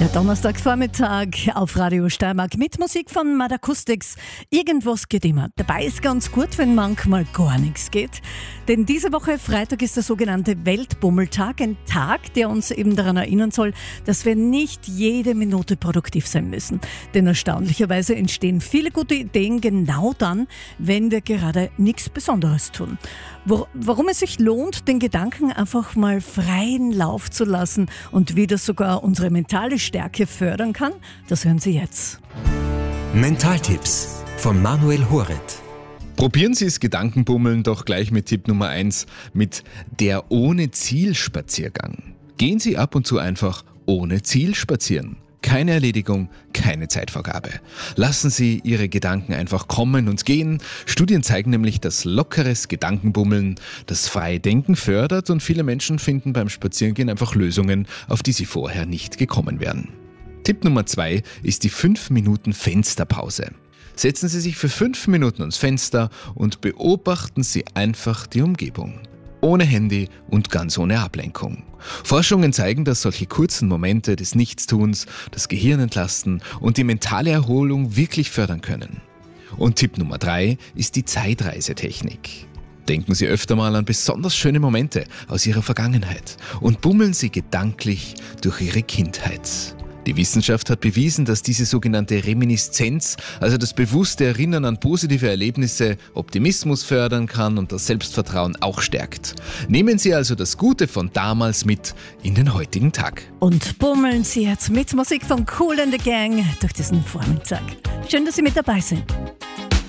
Der Donnerstagvormittag auf Radio Steiermark mit Musik von Mad Acoustics. Irgendwas geht immer. Dabei ist ganz gut, wenn manchmal gar nichts geht. Denn diese Woche Freitag ist der sogenannte Weltbummeltag. Ein Tag, der uns eben daran erinnern soll, dass wir nicht jede Minute produktiv sein müssen. Denn erstaunlicherweise entstehen viele gute Ideen genau dann, wenn wir gerade nichts Besonderes tun. Warum es sich lohnt, den Gedanken einfach mal freien Lauf zu lassen und wie das sogar unsere mentale Stärke fördern kann, das hören Sie jetzt. Mentaltipps von Manuel Horet. Probieren Sie das Gedankenbummeln doch gleich mit Tipp Nummer 1, mit der Ohne-Ziel-Spaziergang. Gehen Sie ab und zu einfach ohne Ziel spazieren. Keine Erledigung, keine Zeitvorgabe. Lassen Sie Ihre Gedanken einfach kommen und gehen. Studien zeigen nämlich, dass lockeres Gedankenbummeln das freie Denken fördert und viele Menschen finden beim Spazierengehen einfach Lösungen, auf die sie vorher nicht gekommen wären. Tipp Nummer 2 ist die 5 Minuten Fensterpause. Setzen Sie sich für 5 Minuten ans Fenster und beobachten Sie einfach die Umgebung. Ohne Handy und ganz ohne Ablenkung. Forschungen zeigen, dass solche kurzen Momente des Nichtstuns das Gehirn entlasten und die mentale Erholung wirklich fördern können. Und Tipp Nummer 3 ist die Zeitreisetechnik. Denken Sie öfter mal an besonders schöne Momente aus Ihrer Vergangenheit und bummeln Sie gedanklich durch Ihre Kindheit. Die Wissenschaft hat bewiesen, dass diese sogenannte Reminiszenz, also das bewusste Erinnern an positive Erlebnisse, Optimismus fördern kann und das Selbstvertrauen auch stärkt. Nehmen Sie also das Gute von damals mit in den heutigen Tag. Und bummeln Sie jetzt mit Musik von Kool and the Gang durch diesen Vormittag. Schön, dass Sie mit dabei sind.